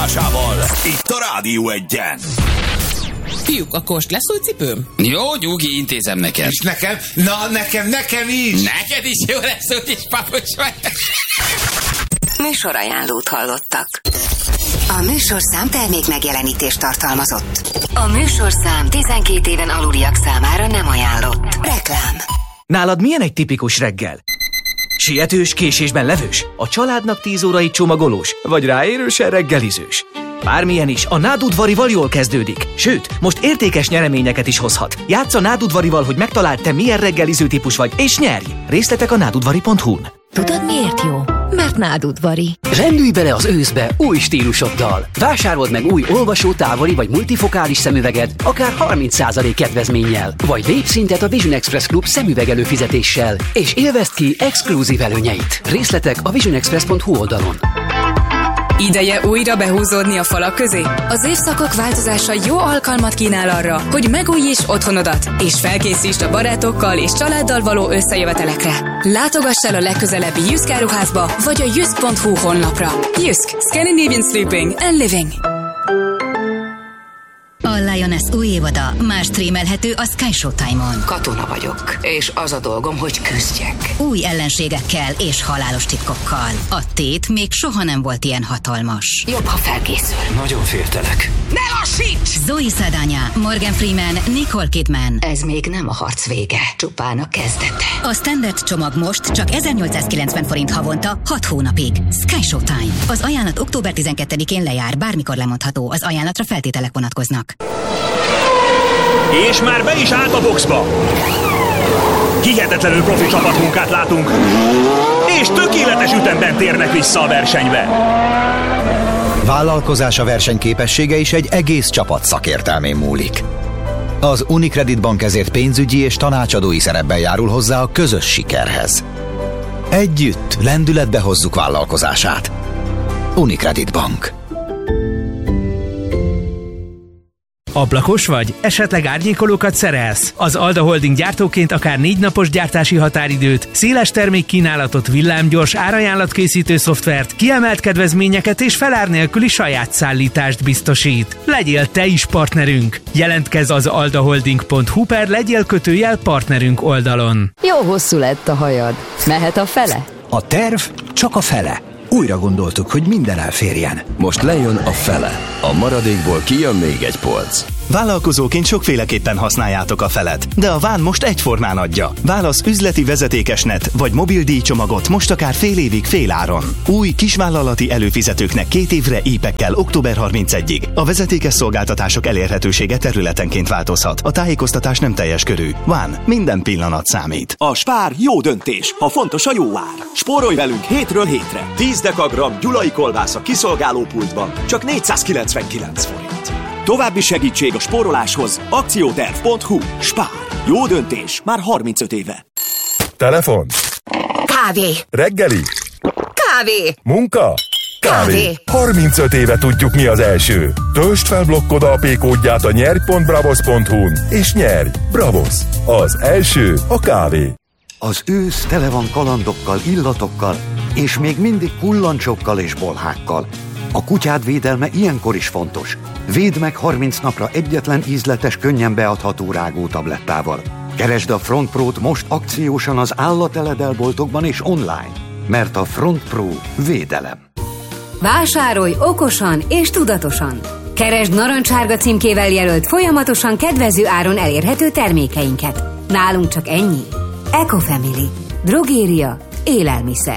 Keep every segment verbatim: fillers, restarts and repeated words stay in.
Balázsával. Itt a Rádió Egyen. Fiúk, akkor most lesz új cipőm? Jó, nyugi, intézem neked. És nekem? Na, nekem, nekem is! Neked is jó lesz, úgyis papos vagy. Műsorajánlót hallottak. A műsorszám termék megjelenítést tartalmazott. A műsorszám tizenkét éven aluliak számára nem ajánlott. Reklám. Nálad milyen egy tipikus reggel? Sietős, késésben levős? A családnak tíz órai csomagolós? Vagy ráérősen reggelizős? Bármilyen is, a Nádudvarival jól kezdődik. Sőt, most értékes nyereményeket is hozhat. Játsz a Nádudvarival, hogy megtaláld, te milyen reggeliző típus vagy, és nyerj! Részletek a nádudvari pont hu-n. Tudod, miért jó? Mert Nádudvari. Rendülj bele az őszbe új stílusoddal. Vásárold meg új olvasó, távoli vagy multifokális szemüveget, akár harminc százalék kedvezménnyel. Vagy lépj szintet a Vision Express Club szemüveg előfizetéssel, és élvezd ki exkluzív előnyeit. Részletek a vision express pont hu oldalon. Ideje újra behúzódni a falak közé? Az évszakok változása jó alkalmat kínál arra, hogy megújíts otthonodat, és felkészítsd a barátokkal és családdal való összejövetelekre. Látogass el a legközelebbi Jysk áruházba, vagy a jysk pont hu honlapra. Jysk. Scandinavian Sleeping and Living. A Lioness új évada már streamelhető a Sky Showtime-on. Katona vagyok, és az a dolgom, hogy küzdjek. Új ellenségekkel és halálos titkokkal. A tét még soha nem volt ilyen hatalmas. Jobb, ha felkészül. Nagyon féltelek. Ne lassíts! Zoe Saldana, Morgan Freeman, Nicole Kidman. Ez még nem a harc vége, csupán a kezdete. A standard csomag most csak ezernyolcszázkilencven forint havonta, hat hónapig. Sky Showtime. Az ajánlat október tizenkettedikén lejár, bármikor lemondható. Az ajánlatra feltételek vonatkoznak. És már be is állt a boxba. Hihetetlenül profi csapatmunkát látunk, és tökéletes ütemben térnek vissza a versenybe. Vállalkozása versenyképessége is egy egész csapat szakértelmén múlik. Az Unicredit Bank ezért pénzügyi és tanácsadói szerepben járul hozzá a közös sikerhez. Együtt lendületbe hozzuk vállalkozását. Unicredit Bank. Ablakos vagy? Esetleg árnyékolókat szerelsz? Az Alda Holding gyártóként akár négy napos gyártási határidőt, széles termékkínálatot, villámgyors árajánlatkészítő szoftvert, kiemelt kedvezményeket és felár nélküli saját szállítást biztosít. Legyél te is partnerünk! Jelentkezz az aldaholding pont hu per legyél kötőjel partnerünk oldalon. Jó hosszú lett a hajad. Mehet a fele? A terv csak a fele. Újra gondoltuk, hogy minden elférjen. Most lejön a fele. A maradékból kijön még egy polc. Vállalkozóként sokféleképpen használjátok a felet, de a Ván most egyformán adja. Válasz üzleti vezetékesnet vagy mobil díjcsomagot most akár fél évig fél áron. Új kisvállalati előfizetőknek két évre ípekkel október harmincegyedikéig. A vezetékes szolgáltatások elérhetősége területenként változhat. A tájékoztatás nem teljes körű. Ván, minden pillanat számít. A Spár jó döntés, ha fontos a jó ár. Spórolj velünk hétről hétre. tíz dekagram gyulai kolbász a kiszolgálópultban csak négyszázkilencvenkilenc forint. További segítség a spóroláshoz akcióterv pont hu. Spár. Jó döntés. Már harmincöt éve. Telefon. Kávé. Reggeli. Kávé. Munka. Kávé. Kávé. harmincöt éve tudjuk, mi az első. Töltsd fel blokkod á pé kódját a nyerj pont bravos pont hu-n és nyerj. Bravos. Az első a kávé. Az ősz tele van kalandokkal, illatokkal, és még mindig kullancsokkal és bolhákkal. A kutyád védelme ilyenkor is fontos. Védd meg harminc napra egyetlen ízletes, könnyen beadható rágótablettával. Keresd a Front Pro-t most akciósan az állateledelboltokban és online, mert a Front Pro védelem. Vásárolj okosan és tudatosan! Keresd narancsárga címkével jelölt, folyamatosan kedvező áron elérhető termékeinket. Nálunk csak ennyi. Ecofamily. Drogéria. Élelmiszer.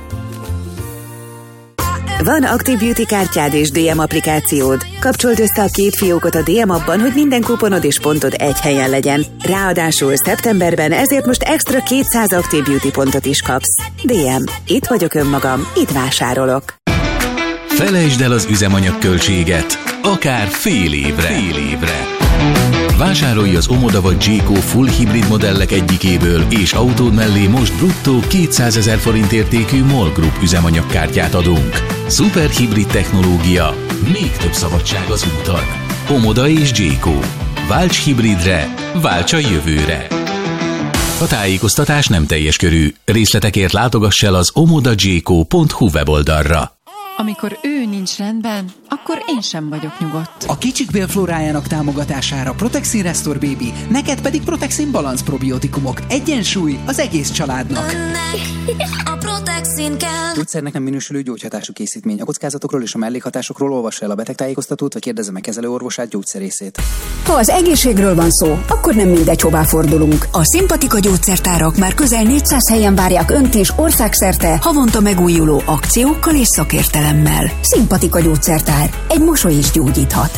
Van Active Beauty kártyád és dé em applikációd. Kapcsold össze a két fiókot a dé em appban, hogy minden kuponod és pontod egy helyen legyen. Ráadásul szeptemberben ezért most extra kétszáz Active Beauty pontot is kapsz. dé em. Itt vagyok önmagam, itt vásárolok. Felejtsd el az üzemanyagköltséget, akár fél évre. Fél évre. Vásárolj az Omoda vagy Jayco full hibrid modellek egyikéből, és autód mellé most bruttó kétszázezer forint értékű MOL Group üzemanyagkártyát adunk. Szuper hibrid technológia, még több szabadság az úton. Omoda és Jayco. Válts hibridre, válts a jövőre. A tájékoztatás nem teljes körű. Részletekért látogass el az omoda jayco pont hu weboldalra. Amikor ő nincs nincs rendben, akkor én sem vagyok nyugodt. A kicsik bélflórájának támogatására Protexin Restore Baby, neked pedig Protexin Balance probiotikumok. Egyensúly az egész családnak. Önnek a Protexin kell. Gyógyszernek nem minősülő gyógyhatású készítmény. A kockázatokról és a mellékhatásokról olvassa el a betegtájékoztatót, vagy kérdezze meg kezelőorvosát, gyógyszerészét. Ha az egészségről van szó, akkor nem mindegy, hová fordulunk. A Szimpatika gyógyszertárak már közel négyszáz helyen várják Önt is országszerte, havonta megújuló akciókkal és szakértelemmel. Szimpatika gyógyszertár. Egy mosoly is gyógyíthat.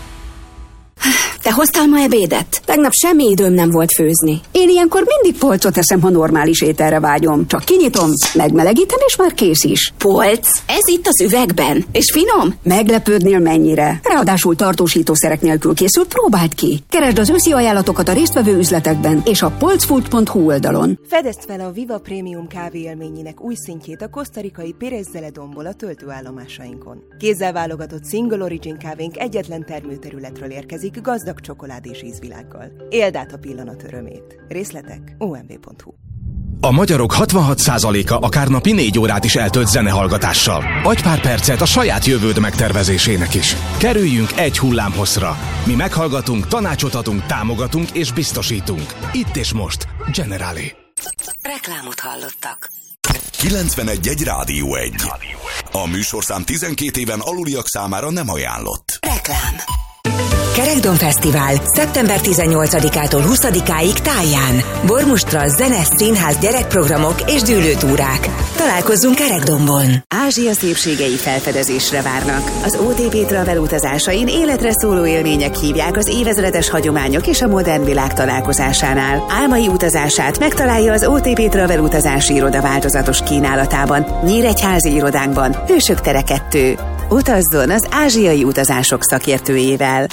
Te hoztál ma ebédet? Tegnap semmi időm nem volt főzni. Én ilyenkor mindig polcot eszem, ha normális ételre vágyom. Csak kinyitom, megmelegítem, és már kész is. Polc? Ez itt az üvegben. És finom? Meglepődnél mennyire. Ráadásul tartósítószerek nélkül készült, próbáld ki. Keresd az őszi ajánlatokat a résztvevő üzletekben és a polcfood pont hu oldalon. Fedezd fel a Viva Premium kávé élményének új szintjét a kosztarikai Pérez Zeledonból a töltőállomásainkon. Kézzel válogatott Single Origin kávénk egyetlen termőterületről érkezik, gazdag csokoládés ízvilággal. Éld át a pillanat örömét. Részletek o m v pont hu. A magyarok hatvanhat százaléka akár napi négy órát is eltölt zenehallgatással. Adj pár percet a saját jövőd megtervezésének is. Kerüljünk egy hullámhosszra. Mi meghallgatunk, tanácsot adunk, támogatunk és biztosítunk. Itt és most. Generali. Reklámot hallottak. kilencvenegy egy Rádió egy. A műsorszám tizenkét éven aluliak számára nem ajánlott. Reklám. Kerekdom Fesztivál szeptember tizennyolcadikától huszadikáig Táján. Bormustra, zene, színház, gyerekprogramok és dűlőtúrák. Találkozzunk Kerekdombon. Ázsia szépségei felfedezésre várnak. Az o té pé Travel utazásain életre szóló élmények hívják az évezredes hagyományok és a modern világ találkozásánál. Álmai utazását megtalálja az o té pé Travel utazási iroda változatos kínálatában, Nyíregyházi irodánkban, Hősök tere kettő. Utazzon az ázsiai utazások szakértőjével.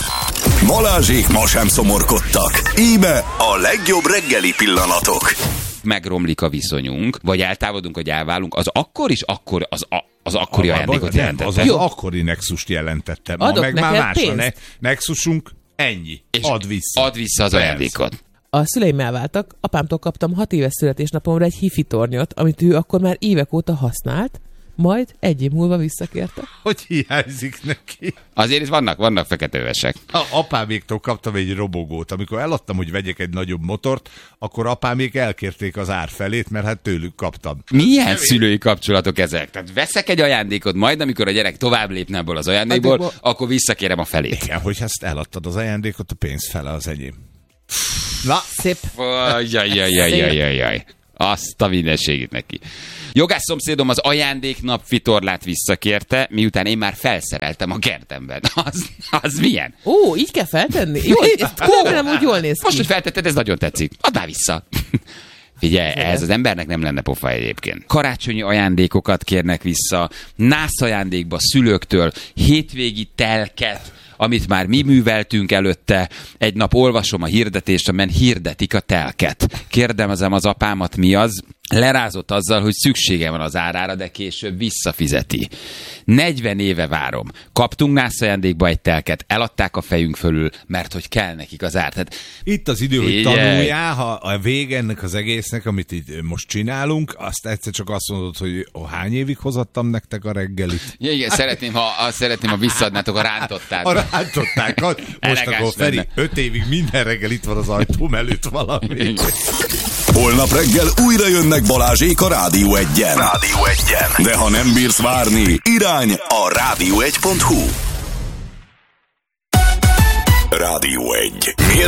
Balázsék ma sem szomorkodtak. Íme a legjobb reggeli pillanatok. Megromlik a viszonyunk, vagy eltávolodunk, vagy elválunk, az akkor is akkor az, a, az akkori a, ajándékot nem, jelentette. Az az akkori Nexust jelentette. Ma adok meg már más a ne- Nexusunk, ennyi. És add vissza. Add vissza az ajándékot. A szüleim elváltak, apámtól kaptam hat éves születésnapomra egy hifi tornyot, amit ő akkor már évek óta használt, majd egy év múlva visszakérte. Hogy hiányzik neki? Azért itt vannak, vannak feketővesek. A apáméktól kaptam egy robogót. Amikor eladtam, hogy vegyek egy nagyobb motort, akkor apámék elkérték az ár felét, mert hát tőlük kaptam. Milyen szülői kapcsolatok ezek? Tehát veszek egy ajándékot, majd amikor a gyerek tovább lépne ebből az ajándékból, Adékból... akkor visszakérem a felét. Igen, hogy ezt eladtad az ajándékot, a pénz fele az enyém. Na! Szép. Jajjajjajjajjajjaj. Azt a mindenségét neki. Jogász szomszédom az ajándéknap vitorlát visszakérte, miután én már felszereltem a kertemben. Az, az milyen? Ó, így kell feltenni? Jó, ezt nem úgy jól néz ki. Most, hogy feltetted, ez nagyon tetszik. Add már vissza. Figyelj, ez az embernek nem lenne pofa egyébként. Karácsonyi ajándékokat kérnek vissza, nász ajándékba szülőktől, hétvégi telket, amit már mi műveltünk előtte. Egy nap olvasom a hirdetést, amen hirdetik a telket. Kérdezem az apámat, mi az? Lerázott azzal, hogy szüksége van az árára, de később visszafizeti. negyven éve várom. Kaptunk nász ajándékba egy telket, eladták a fejünk fölül, mert hogy kell nekik az ár. Tehát, itt az idő, hogy tanuljál, ha a vége ennek az egésznek, amit itt most csinálunk, azt egyszer csak azt mondod, hogy oh, hány évig hozattam nektek a reggelit? Ja, igen, szeretném, ha, szeretném, ha visszaadnátok a rántottát. A rántottákat. Most akkor Feri, öt évig minden reggel itt van az ajtóm előtt valami. Holnap reggel újra jönnek Balázsék a Rádió egyen. Rádió egyen. De ha nem bírsz várni, irány a rádió egy pont hu. Rádió egy. Miért